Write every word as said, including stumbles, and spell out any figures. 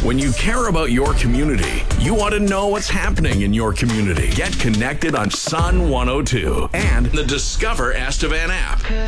When you care about your community, you want to know what's happening in your community. Get connected on Sun one oh two and the Discover Estevan app.